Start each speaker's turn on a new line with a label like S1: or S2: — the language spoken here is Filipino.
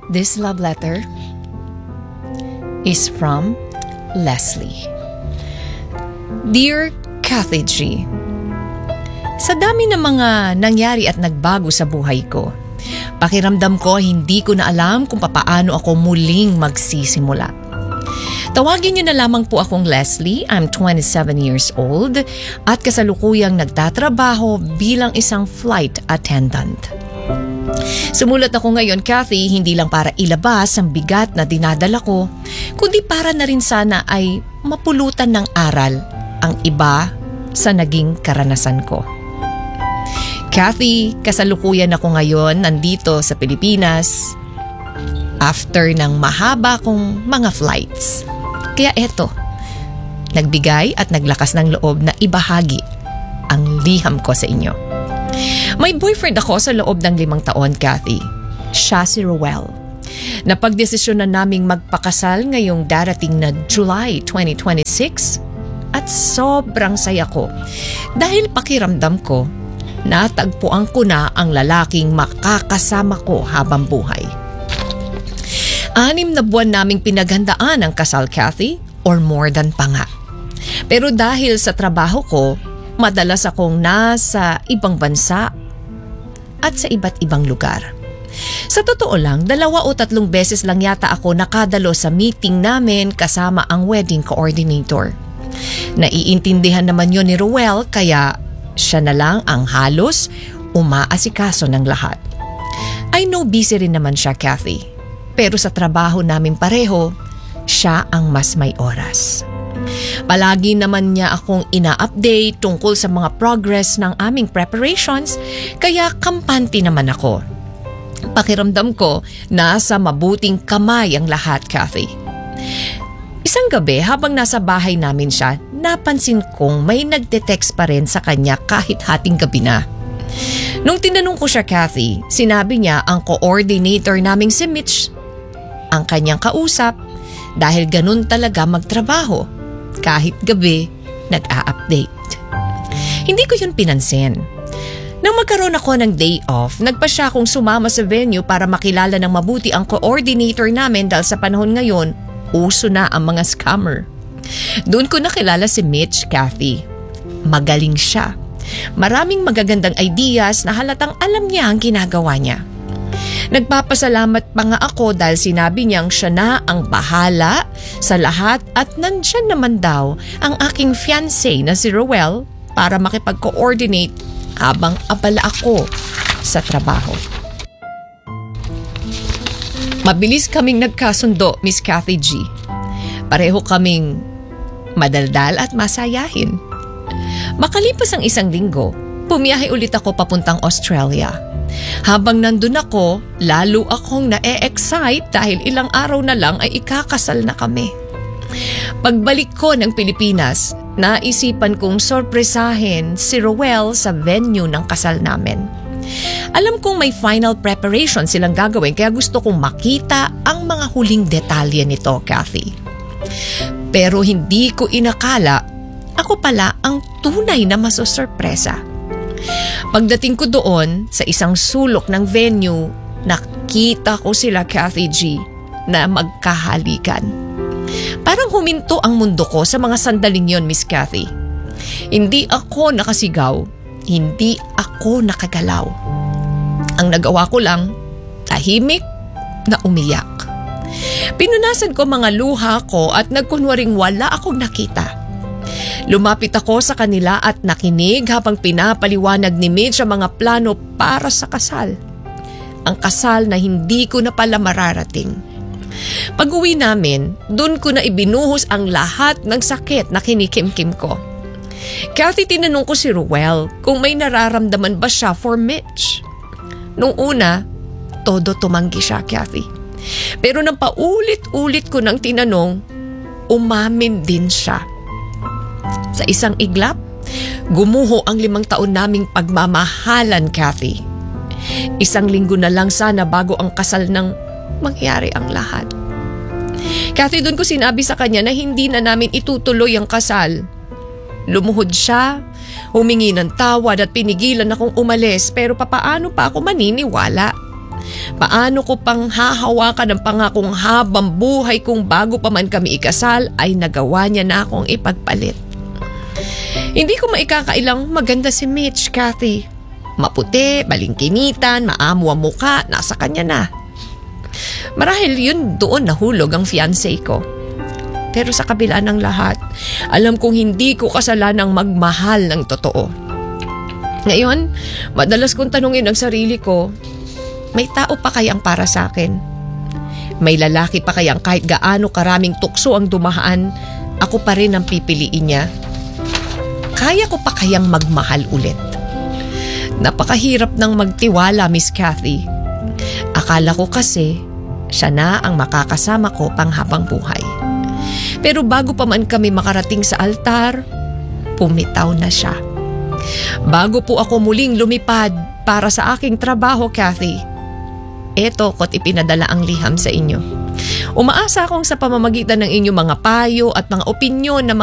S1: This love letter is from Leslie. Dear Kathy G, sa dami ng mga nangyari at nagbago sa buhay ko, pakiramdam ko hindi ko na alam kung papaano ako muling magsisimula. Tawagin niyo na lamang po akong Leslie. I'm 27 years old at kasalukuyang nagtatrabaho bilang isang flight attendant. Sumulat ako ngayon, Kathy, hindi lang para ilabas ang bigat na dinadala ko, kundi para na rin sana ay mapulutan ng aral ang iba sa naging karanasan ko. Kathy, kasalukuyan ako ngayon nandito sa Pilipinas after ng mahaba kong mga flights. Kaya eto, nagbigay at naglakas ng loob na ibahagi ang liham ko sa inyo. May boyfriend ako sa loob ng 5 taon, Kathy. Siya si Ruel. Napagdesisyon na naming magpakasal ngayong darating na July 2026 at sobrang saya ko dahil pakiramdam ko natagpuan ko na ang lalaking makakasama ko habang buhay. 6 na buwan naming pinaghandaan ang kasal, Kathy, or more than pa nga. Pero dahil sa trabaho ko, madalas akong nasa ibang bansa at sa iba't ibang lugar. Sa totoo lang, 2 o 3 beses lang yata ako nakadalo sa meeting namin kasama ang wedding coordinator. Naiintindihan naman yon ni Ruel kaya siya na lang ang halos umaasikaso ng lahat. I know busy rin naman siya, Kathy. Pero sa trabaho namin pareho, siya ang mas may oras. Palagi naman niya akong ina-update tungkol sa mga progress ng aming preparations, kaya kampante naman ako. Pakiramdam ko nasa mabuting kamay ang lahat, Kathy. Isang gabi habang nasa bahay namin siya, napansin kong may nagte-text pa rin sa kanya kahit hating gabi na. Nung tinanong ko siya, Kathy, sinabi niya ang coordinator naming si Mitch ang kanyang kausap dahil ganun talaga magtrabaho. Kahit gabi, nag-a-update. Hindi ko yun pinansin. Nang magkaroon ako ng day off, nagpa siya akong sumama sa venue para makilala ng mabuti ang coordinator namin dahil sa panahon ngayon, uso na ang mga scammer. Doon ko nakilala si Mitch, Kathy. Magaling siya. Maraming magagandang ideas na halatang alam niya ang ginagawa niya. Nagpapasalamat pa nga ako dahil sinabi niyang siya na ang bahala sa lahat at nandyan naman daw ang aking fiancé na si Ruel para makipag-coordinate habang abala ako sa trabaho. Mabilis kaming nagkasundo, Miss Kathy G. Pareho kaming madaldal at masayahin. Makalipas ang 1 linggo, pumiyahe ulit ako papuntang Australia. Habang nandun ako, lalo akong na-e-excite dahil ilang araw na lang ay ikakasal na kami. Pagbalik ko ng Pilipinas, naisipan kong sorpresahin si Ruel sa venue ng kasal namin. Alam kong may final preparation silang gagawin kaya gusto kong makita ang mga huling detalye nito, Kathy. Pero hindi ko inakala, ako pala ang tunay na masosorpresa. Pagdating ko doon sa isang sulok ng venue, nakita ko sila, Kathy G, na magkahalikan. Parang huminto ang mundo ko sa mga sandaling yon, Miss Kathy. Hindi ako nakasigaw, hindi ako nakagalaw. Ang nagawa ko lang, tahimik na umiyak. Pinunasan ko mga luha ko at nagkunwaring wala akong nakita. Lumapit ako sa kanila at nakinig habang pinapaliwanag ni Mitch ang mga plano para sa kasal. Ang kasal na hindi ko na pala mararating. Pag-uwi namin, dun ko na ibinuhos ang lahat ng sakit na kinikimkim ko. Kathy, tinanong ko si Ruel kung may nararamdaman ba siya for Mitch. Nung una, todo tumanggi siya, Kathy. Pero nang paulit-ulit ko nang tinanong, umamin din siya. Sa isang iglap, gumuho ang 5 taon naming pagmamahalan, Kathy. 1 linggo na lang sana bago ang kasal nang mangyari ang lahat. Kathy, doon ko sinabi sa kanya na hindi na namin itutuloy ang kasal. Lumuhod siya, humingi ng tawad at pinigilan akong umalis pero papaano pa ako maniniwala? Paano ko pang hahawakan ang pangakong habang buhay kung bago pa man kami ikasal ay nagawa niya na akong ipagpalit. Hindi ko maikakailang maganda si Mitch, Kathy. Maputi, balingkinitan, maamo ang muka, nasa kanya na. Marahil yun doon nahulog ang fiancé ko. Pero sa kabila ng lahat, alam kong hindi ko kasalanang magmahal ng totoo. Ngayon, madalas kong tanungin ang sarili ko, may tao pa kayang para sa akin? May lalaki pa kayang kahit gaano karaming tukso ang dumaan, ako pa rin ang pipiliin niya? Kaya ko pa kayang magmahal ulit? Napakahirap ng magtiwala, Miss Kathy. Akala ko kasi siya na ang makakasama ko panghabang buhay. Pero bago pa man kami makarating sa altar, pumitaw na siya. Bago po ako muling lumipad para sa aking trabaho, Kathy, eto ko't ipinadala ang liham sa inyo. Umaasa akong sa pamamagitan ng inyong mga payo at mga opinyon na